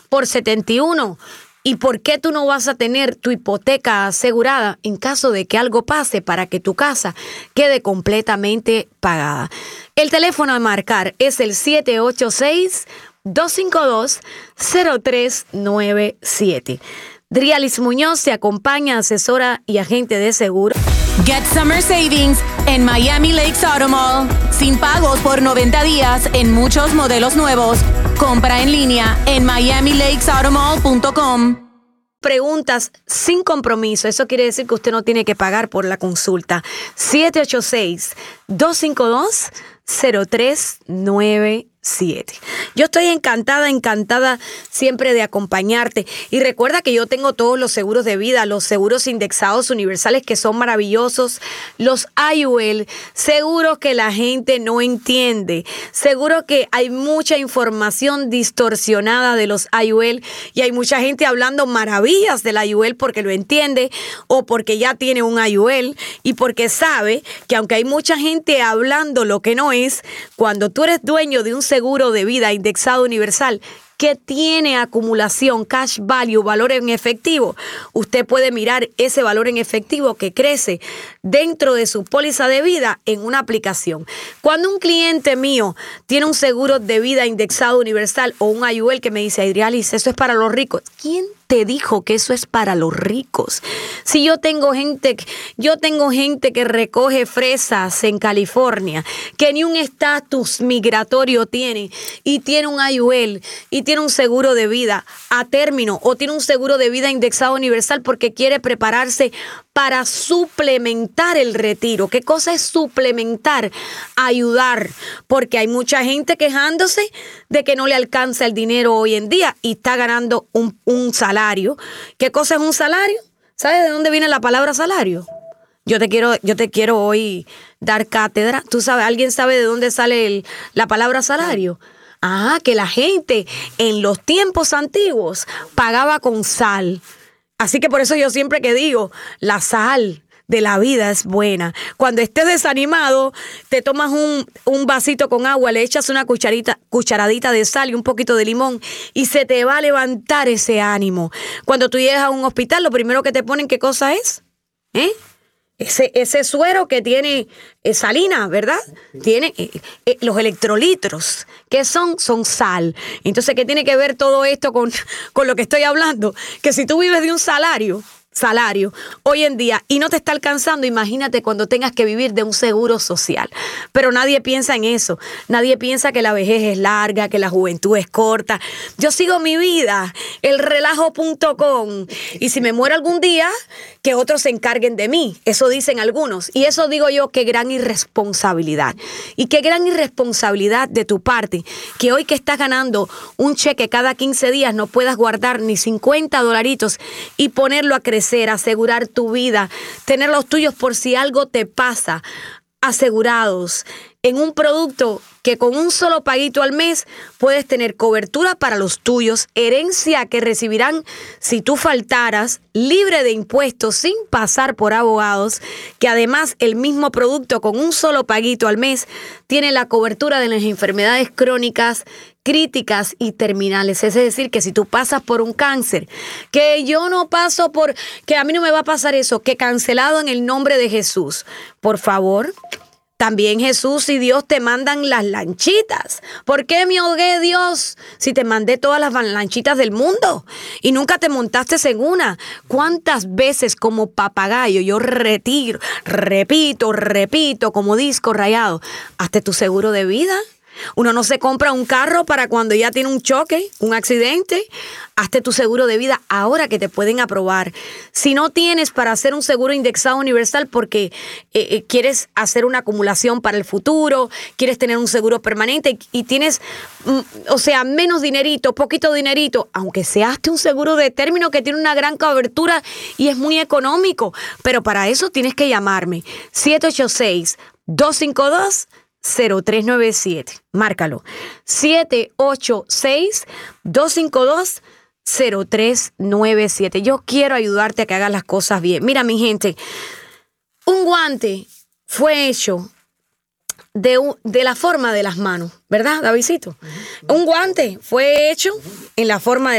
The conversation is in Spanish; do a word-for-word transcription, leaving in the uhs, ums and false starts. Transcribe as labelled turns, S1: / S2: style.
S1: por setenta y uno. ¿Y por qué tú no vas a tener tu hipoteca asegurada en caso de que algo pase para que tu casa quede completamente pagada? El teléfono a marcar es el siete ocho seis, dos cinco dos, cero tres nueve siete. Drialis Muñoz te acompaña, asesora y agente de seguro.
S2: Get Summer Savings en Miami Lakes Auto Mall. Sin pagos por noventa días en muchos modelos nuevos. Compra en línea en miami lakes auto mall punto com.
S1: Preguntas sin compromiso. Eso quiere decir que usted no tiene que pagar por la consulta. siete ocho seis, dos cinco dos, cero tres nueve siete. Yo estoy encantada, encantada siempre de acompañarte. Y recuerda que yo tengo todos los seguros de vida, los seguros indexados universales que son maravillosos, los I U L, seguros que la gente no entiende, seguro que hay mucha información distorsionada de los I U L y hay mucha gente hablando maravillas del I U L porque lo entiende o porque ya tiene un I U L y porque sabe que aunque hay mucha gente hablando lo que no es, cuando tú eres dueño de un seguro de vida indexado universal que tiene acumulación, cash value, valor en efectivo, usted puede mirar ese valor en efectivo que crece dentro de su póliza de vida en una aplicación. Cuando un cliente mío tiene un seguro de vida indexado universal o un I U L que me dice, Drialis, eso es para los ricos, ¿quién te dijo que eso es para los ricos? Si yo tengo gente, yo tengo gente que recoge fresas en California, que ni un estatus migratorio tiene y tiene un I U L y tiene un seguro de vida a término o tiene un seguro de vida indexado universal porque quiere prepararse para suplementar el retiro. ¿Qué cosa es suplementar? Ayudar, porque hay mucha gente quejándose de que no le alcanza el dinero hoy en día y está ganando un, un salario. ¿Qué cosa es un salario? ¿Sabes de dónde viene la palabra salario? Yo te quiero, yo te quiero hoy dar cátedra. ¿Tú sabes? ¿Alguien sabe de dónde sale el, la palabra salario? Ah, que la gente en los tiempos antiguos pagaba con sal. Así que por eso yo siempre que digo, la sal de la vida es buena. Cuando estés desanimado, te tomas un, un vasito con agua, le echas una cucharita, cucharadita de sal y un poquito de limón y se te va a levantar ese ánimo. Cuando tú llegas a un hospital, lo primero que te ponen, ¿qué cosa es? ¿Eh? Ese, ese suero que tiene eh, salina, ¿verdad? Tiene eh, eh, los electrolitos. ¿Qué son? Son sal. Entonces, ¿qué tiene que ver todo esto con, con lo que estoy hablando? Que si tú vives de un salario, salario hoy en día y no te está alcanzando, imagínate cuando tengas que vivir de un seguro social. Pero nadie piensa en eso. Nadie piensa que la vejez es larga, que la juventud es corta. Yo sigo mi vida, el relajo punto com, y si me muero algún día, que otros se encarguen de mí. Eso dicen algunos. Y eso digo yo, qué gran irresponsabilidad. Y qué gran irresponsabilidad de tu parte, que hoy que estás ganando un cheque cada quince días no puedas guardar ni cincuenta dolaritos y ponerlo a crecer, asegurar tu vida, tener los tuyos por si algo te pasa, asegurados en un producto que con un solo paguito al mes puedes tener cobertura para los tuyos, herencia que recibirán si tú faltaras, libre de impuestos sin pasar por abogados, que además el mismo producto con un solo paguito al mes tiene la cobertura de las enfermedades crónicas, críticas y terminales. Es decir, que si tú pasas por un cáncer, que yo no paso por, que a mí no me va a pasar eso, que cancelado en el nombre de Jesús. Por favor, también Jesús y Dios te mandan las lanchitas. ¿Por qué me ahogué, Dios, si te mandé todas las lanchitas del mundo y nunca te montaste en una? ¿Cuántas veces como papagayo yo retiro, repito, repito, como disco rayado? Hazte tu seguro de vida. Uno no se compra un carro para cuando ya tiene un choque, un accidente. Hazte tu seguro de vida ahora que te pueden aprobar. Si no tienes para hacer un seguro indexado universal porque eh, eh, quieres hacer una acumulación para el futuro, quieres tener un seguro permanente y, y tienes, mm, o sea, menos dinerito, poquito dinerito, aunque sea hazte un seguro de término que tiene una gran cobertura y es muy económico. Pero para eso tienes que llamarme. siete ocho seis, dos cinco dos, cero tres nueve siete. Márcalo. siete ocho seis, dos cinco dos, cero tres nueve siete. Yo quiero ayudarte a que hagas las cosas bien. Mira, mi gente, un guante fue hecho de, de la forma de las manos, ¿verdad, Davidcito? Un guante fue hecho en la forma de